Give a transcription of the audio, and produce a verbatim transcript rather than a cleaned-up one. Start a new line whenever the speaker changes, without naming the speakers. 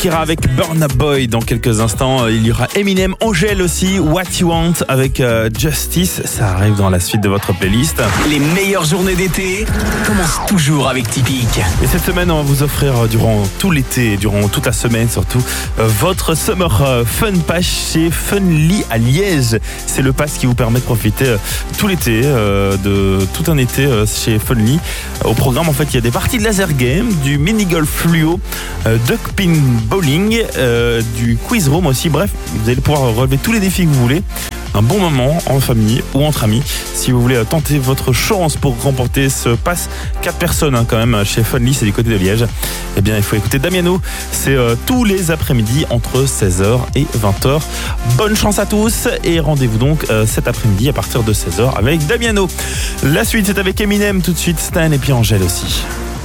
Shakira avec Burna Boy dans quelques instants. Il y aura Eminem, Angèle aussi, What You Want avec euh, Justice. Ça arrive dans la suite de votre playlist.
Les meilleures journées d'été commencent toujours avec Tipeee.
Et cette semaine, on va vous offrir euh, durant tout l'été, durant toute la semaine surtout, euh, votre Summer euh, Fun Pass chez Funly à Liège. C'est le pass qui vous permet de profiter euh, tout l'été, euh, de tout un été euh, chez Funly. Au programme, en fait, il y a des parties de laser game, du mini-golf fluo, euh, duck pin bowling, euh, du quiz room aussi. Bref, vous allez pouvoir relever tous les défis que vous voulez. Un bon moment en famille ou entre amis. Si vous voulez tenter votre chance pour remporter ce pass, quatre personnes hein, quand même chez Funly, c'est du côté de Liège. Eh bien, il faut écouter Damiano. C'est euh, tous les après-midi entre seize heures et vingt heures. Bonne chance à tous et rendez-vous donc euh, cet après-midi à partir de seize heures avec Damiano. La suite, c'est avec Eminem tout de suite, Stan et puis Angèle aussi.